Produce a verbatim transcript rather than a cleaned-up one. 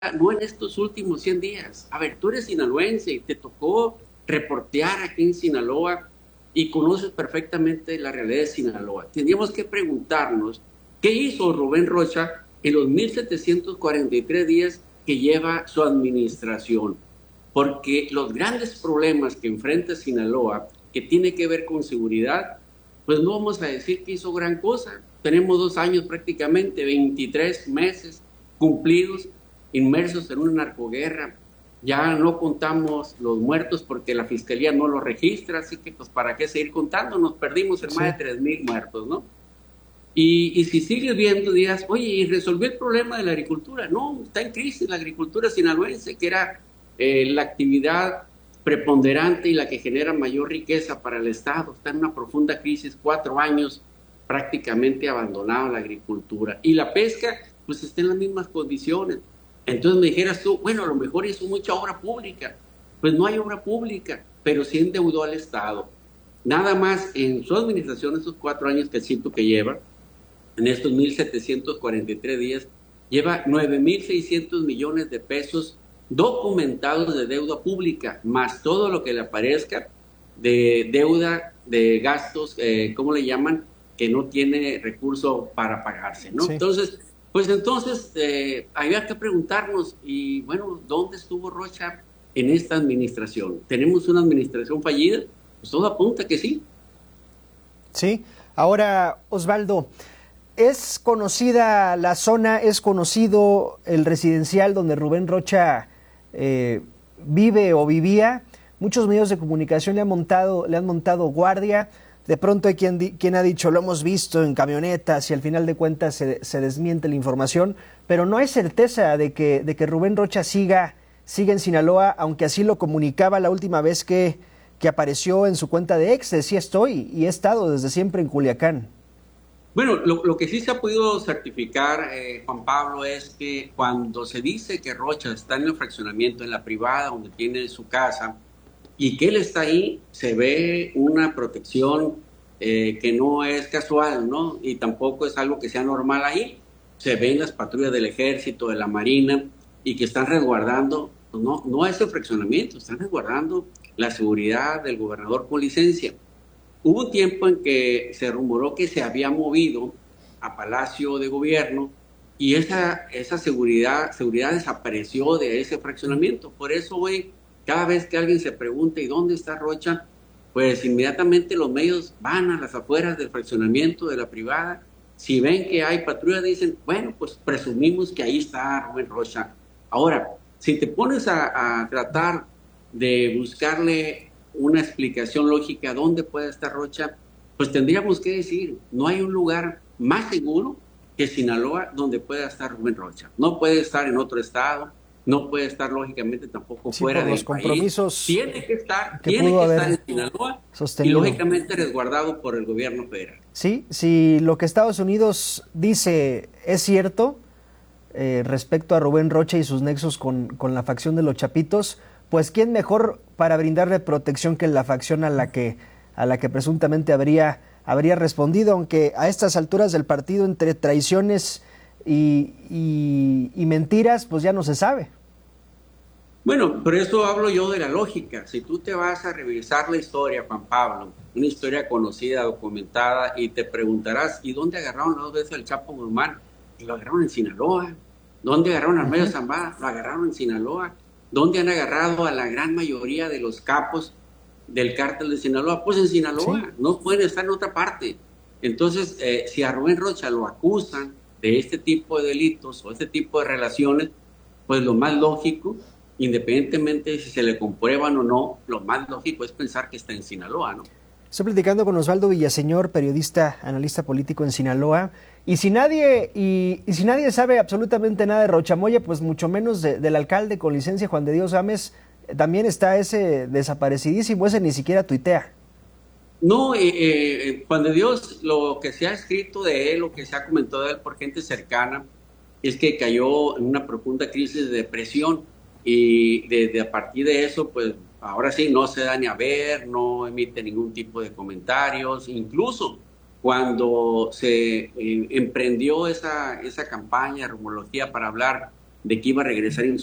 no en estos últimos cien días. A ver, tú eres sinaloense y te tocó reportear aquí en Sinaloa y conoces perfectamente la realidad de Sinaloa. Tendríamos que preguntarnos qué hizo Rubén Rocha en los mil setecientos cuarenta y tres días que lleva su administración, porque los grandes problemas que enfrenta Sinaloa, que tiene que ver con seguridad, pues no vamos a decir que hizo gran cosa. Tenemos dos años prácticamente, veintitrés meses cumplidos, inmersos en una narcoguerra. Ya no contamos los muertos porque la fiscalía no los registra, así que pues para qué seguir contando, nos perdimos en Sí. más de tres mil muertos, ¿no? Y, y si sigues viendo, dirás, oye, ¿y resolvió el problema de la agricultura? No, está en crisis la agricultura sinaloense, que era eh, la actividad preponderante y la que genera mayor riqueza para el Estado. Está en una profunda crisis, cuatro años prácticamente abandonada la agricultura. Y la pesca, pues está en las mismas condiciones. Entonces me dijeras tú, bueno, a lo mejor hizo mucha obra pública. Pues no hay obra pública, pero sí endeudó al Estado. Nada más en su administración, esos cuatro años que siento que lleva, en estos mil setecientos cuarenta y tres días, lleva nueve mil seiscientos millones de pesos documentados de deuda pública, más todo lo que le aparezca de deuda, de gastos, eh, ¿cómo le llaman? Que no tiene recurso para pagarse, ¿no? Sí. Entonces, pues entonces eh, había que preguntarnos, y bueno, ¿dónde estuvo Rocha en esta administración? ¿Tenemos una administración fallida? Pues todo apunta que sí. Sí. Ahora, Osvaldo, ¿es conocida la zona, es conocido el residencial donde Rubén Rocha eh, vive o vivía? Muchos medios de comunicación le han montado, le han montado guardia. De pronto hay quien, di, quien ha dicho, lo hemos visto en camionetas, y al final de cuentas se, se desmiente la información, pero no hay certeza de que, de que Rubén Rocha siga, siga en Sinaloa, aunque así lo comunicaba la última vez que, que apareció en su cuenta de ex. Decía, estoy y he estado desde siempre en Culiacán. Bueno, lo, lo que sí se ha podido certificar, eh, Juan Pablo, es que cuando se dice que Rocha está en el fraccionamiento, en la privada, donde tiene su casa, y que él está ahí, se ve una protección eh, que no es casual, ¿no? Y tampoco es algo que sea normal ahí. Se ven las patrullas del Ejército, de la Marina, y que están resguardando, pues no, no ese fraccionamiento, están resguardando la seguridad del gobernador con licencia. Hubo un tiempo en que se rumoró que se había movido a Palacio de Gobierno y esa, esa seguridad, seguridad desapareció de ese fraccionamiento. Por eso hoy, cada vez que alguien se pregunta ¿y dónde está Rocha? Pues inmediatamente los medios van a las afueras del fraccionamiento de la privada. Si ven que hay patrulla, dicen, bueno, pues presumimos que ahí está Rubén Rocha. Ahora, si te pones a, a tratar de buscarle una explicación lógica dónde puede estar Rocha, pues tendríamos que decir, no hay un lugar más seguro que Sinaloa donde pueda estar Rubén Rocha. No puede estar en otro estado, no puede estar lógicamente tampoco Sí, fuera por del los compromisos país. Tiene que estar, que tiene pudo que haber estar en Sinaloa sostenido. Y lógicamente resguardado por el gobierno federal. Sí, si lo que Estados Unidos dice es cierto eh, respecto a Rubén Rocha y sus nexos con, con la facción de los Chapitos, pues quién mejor para brindarle protección que la facción a la que, a la que presuntamente habría, habría respondido, aunque a estas alturas del partido, entre traiciones y, y, y mentiras, pues ya no se sabe. Bueno, por eso hablo yo de la lógica. Si tú te vas a revisar la historia, Juan Pablo, una historia conocida, documentada, y te preguntarás, ¿y dónde agarraron dos veces al Chapo Guzmán? Y lo agarraron en Sinaloa. ¿Dónde agarraron al Mayo Zambada? Lo agarraron en Sinaloa. ¿Dónde han agarrado a la gran mayoría de los capos del cártel de Sinaloa? Pues en Sinaloa, sí. No pueden estar en otra parte. Entonces, eh, si a Rubén Rocha lo acusan de este tipo de delitos o este tipo de relaciones, pues lo más lógico, independientemente de si se le comprueban o no, lo más lógico es pensar que está en Sinaloa, ¿no? Estoy platicando con Osvaldo Villaseñor, periodista, analista político en Sinaloa, y si nadie y, y si nadie sabe absolutamente nada de Rochamoya, pues mucho menos de, del alcalde con licencia, Juan de Dios Gámez, también está ese desaparecidísimo, ese ni siquiera tuitea. No, eh, eh, Juan de Dios, lo que se ha escrito de él, lo que se ha comentado de él por gente cercana, es que cayó en una profunda crisis de depresión, y desde a partir de eso, pues ahora sí, no se da ni a ver, no emite ningún tipo de comentarios. Incluso cuando se eh, emprendió esa, esa campaña, rumorología para hablar de que iba a regresar